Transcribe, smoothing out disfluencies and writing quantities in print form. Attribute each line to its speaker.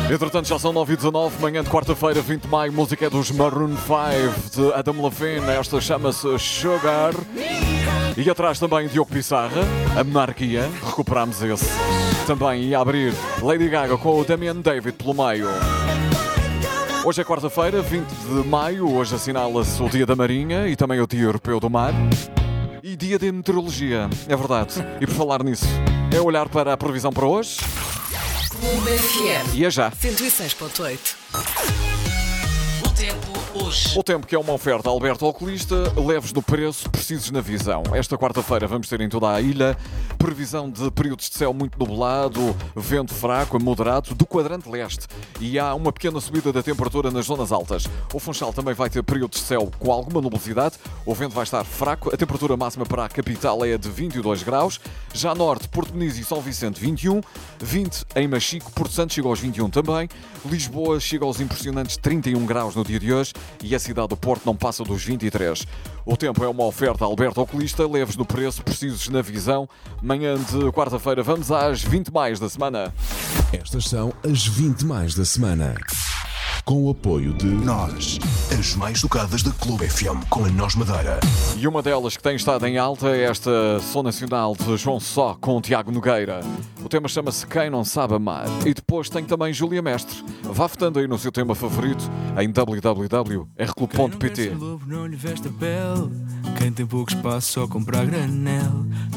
Speaker 1: Entretanto, já são 9h19, manhã de quarta-feira, 20 de maio, música é dos Maroon 5 de Adam Levine, esta chama-se Sugar. E atrás também Diogo Pissarra, a Monarquia, recuperámos esse. Também ia abrir Lady Gaga com o Damian David pelo meio. Hoje é quarta-feira, 20 de maio, hoje assinala-se o Dia da Marinha e também o Dia Europeu do Mar. E Dia de Meteorologia, é verdade. E por falar nisso, é olhar para a previsão para hoje. E é já.
Speaker 2: 106.8. O tempo hoje.
Speaker 1: O tempo que é uma oferta Alberto Oculista, leves no preço, precisos na visão. Esta quarta-feira vamos ter em toda a ilha previsão de períodos de céu muito nublado, vento fraco a moderado do quadrante leste e há uma pequena subida da temperatura nas zonas altas. O Funchal também vai ter períodos de céu com alguma nubosidade, o vento vai estar fraco, a temperatura máxima para a capital é de 22 graus, já a norte, Porto Muniz e São Vicente 21, 20 em Machico, Porto Santo chega aos 21 também, Lisboa chega aos impressionantes 31 graus no dia de hoje e a cidade do Porto não passa dos 23. O tempo é uma oferta Alberto Oculista, leves no preço, precisos na visão. Manhã de quarta-feira, vamos às 20 mais da semana.
Speaker 3: Estas são as 20 mais da semana. Com o apoio de
Speaker 4: Nós, as mais tocadas da Clube FM com a Nós Madeira.
Speaker 1: E uma delas que tem estado em alta é esta Som Nacional de João Só com o Tiago Nogueira. O tema chama-se Quem Não Sabe Amar. E depois tem também Júlia Mestre. Vá votando aí no seu tema favorito em www.rclub.pt.
Speaker 5: Não lhe veste a pele. Quem tem pouco espaço só compra a granel.